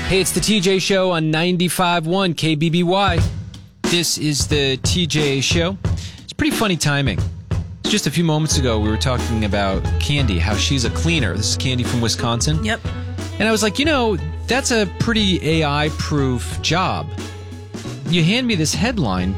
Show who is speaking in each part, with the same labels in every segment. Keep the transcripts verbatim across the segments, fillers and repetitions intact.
Speaker 1: Hey, it's the T J Show on ninety-five point one K B B Y. This is the T J Show. It's pretty funny timing. Just a few moments ago, we were talking about Candy, how she's a cleaner. This is Candy from Wisconsin.
Speaker 2: Yep.
Speaker 1: And I was like, you know, that's a pretty A I-proof job. You hand me this headline,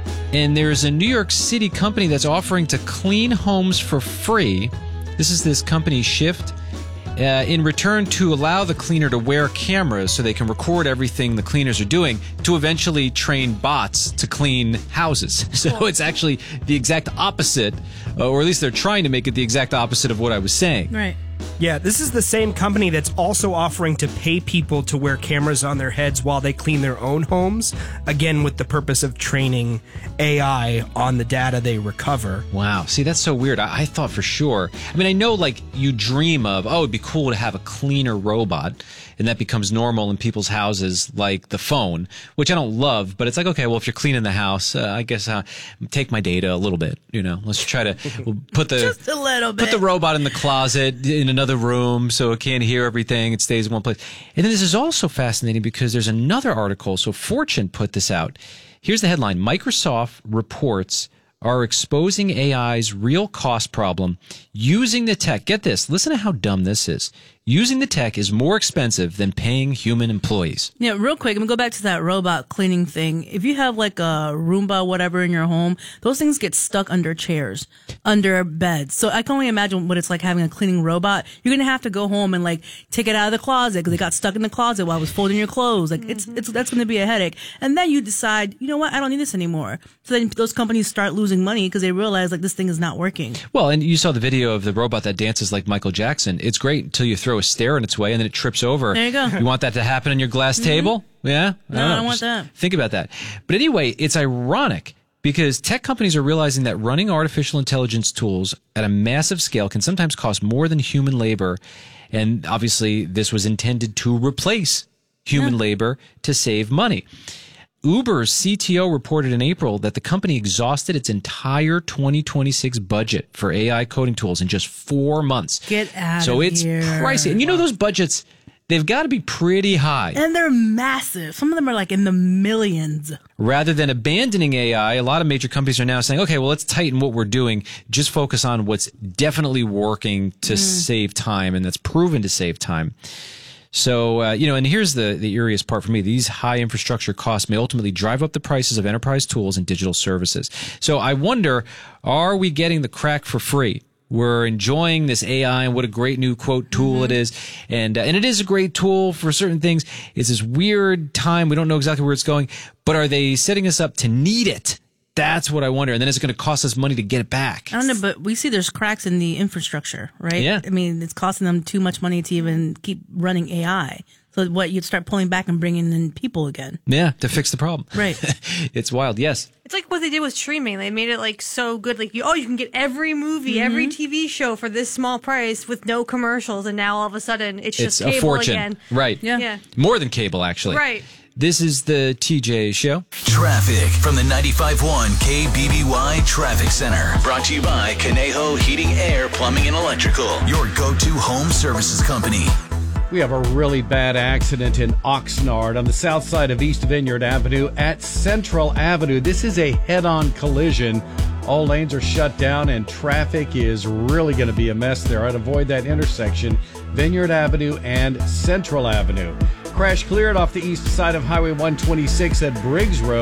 Speaker 1: and there's a New York City company that's offering to clean homes for free. This is this company, Shift. Uh, in return to allow the cleaner to wear cameras so they can record everything the cleaners are doing to eventually train bots to clean houses. So it's actually the exact opposite, uh, or at least they're trying to make it the exact opposite of what I was saying.
Speaker 2: Right.
Speaker 3: Yeah, this is the same company that's also offering to pay people to wear cameras on their heads while they clean their own homes, again with the purpose of training A I on the data they recover.
Speaker 1: Wow. See, that's so weird. I, I thought for sure. I mean, I know like you dream of, oh, it'd be cool to have a cleaner robot, and that becomes normal in people's houses like the phone, which I don't love, but it's like, okay, well, if you're cleaning the house, uh, I guess uh, take my data a little bit, you know, let's try to put the,
Speaker 2: Just a little bit.
Speaker 1: put the robot in the closet in another room so it can't hear everything. It stays in one place. And then this is also fascinating because there's another article. So Fortune put this out. Here's the headline. Microsoft reports are exposing A I's real cost problem using the tech. Get this. Listen to how dumb this is. Using the tech is more expensive than paying human employees.
Speaker 2: Yeah, real quick, I'm going to go back to that robot cleaning thing. If you have like a Roomba, whatever in your home, those things get stuck under chairs, under beds. So I can only imagine what it's like having a cleaning robot. You're going to have to go home and like take it out of the closet because it got stuck in the closet while I was folding your clothes. Like it's, it's, that's going to be a headache. And then you decide, you know what? I don't need this anymore. So then those companies start losing money because they realize like this thing is not working.
Speaker 1: Well, and you saw the video of the robot that dances like Michael Jackson. It's great until you throw a stair in its way and then it trips over.
Speaker 2: There you go.
Speaker 1: You want that to happen on your glass mm-hmm. table? Yeah?
Speaker 2: No, I don't, I don't want that.
Speaker 1: Think about that. But anyway, it's ironic because tech companies are realizing that running artificial intelligence tools at a massive scale can sometimes cost more than human labor. And obviously, this was intended to replace human yeah. labor to save money. Uber's C T O reported in April that the company exhausted its entire twenty twenty-six budget for A I coding tools in just four months.
Speaker 2: Get out
Speaker 1: so
Speaker 2: of
Speaker 1: it's
Speaker 2: here.
Speaker 1: pricey. And you know those budgets, they've got to be pretty high.
Speaker 2: And they're massive. Some of them are like in the millions.
Speaker 1: Rather than abandoning A I, a lot of major companies are now saying, okay, well, let's tighten what we're doing. Just focus on what's definitely working to mm. save time, and that's proven to save time. So, uh, you know, and here's the, the eeriest part for me. These high infrastructure costs may ultimately drive up the prices of enterprise tools and digital services. So I wonder, are we getting the crack for free? We're enjoying this A I and what a great new, quote, tool mm-hmm. it is. And, uh, and it is a great tool for certain things. It's this weird time. We don't know exactly where it's going. But are they setting us up to need it? That's what I wonder. And then is it going to cost us money to get it back?
Speaker 2: I don't know, but we see there's cracks in the infrastructure, right?
Speaker 1: Yeah.
Speaker 2: I mean, it's costing them too much money to even keep running A I. So what, you'd start pulling back and bringing in people again.
Speaker 1: Yeah, to fix the problem.
Speaker 2: Right.
Speaker 1: It's wild. Yes.
Speaker 4: It's like what they did with streaming. They made it like so good. Like, you, oh, you can get every movie, mm-hmm. every T V show for this small price with no commercials. And now all of a sudden it's just
Speaker 1: it's
Speaker 4: cable
Speaker 1: a fortune.
Speaker 4: again.
Speaker 1: Right.
Speaker 2: Yeah.
Speaker 4: yeah.
Speaker 1: More than cable, actually.
Speaker 4: Right.
Speaker 1: This is the T J Show.
Speaker 5: Traffic from the ninety-five point one K B B Y Traffic Center. Brought to you by Conejo Heating, Air, Plumbing, and Electrical. Your go-to home services company.
Speaker 6: We have a really bad accident in Oxnard on the south side of East Vineyard Avenue at Central Avenue. This is a head-on collision. All lanes are shut down and traffic is really going to be a mess there. I'd avoid that intersection, Vineyard Avenue and Central Avenue. Crash cleared off the east side of Highway one twenty-six at Briggs Road.